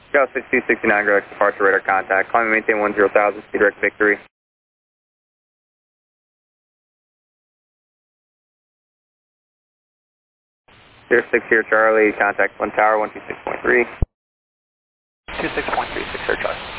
Go 6269, direct departure radar contact. Climb and maintain 10,000, speed direct victory. 06 here, Charlie, contact 1 tower, 126.3. 26.36 here, Charlie.